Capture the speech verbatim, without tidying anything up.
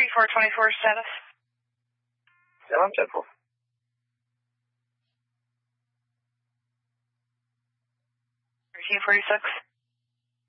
thirty-four twenty-four status. Yeah, I'm ten four. thirteen forty-six.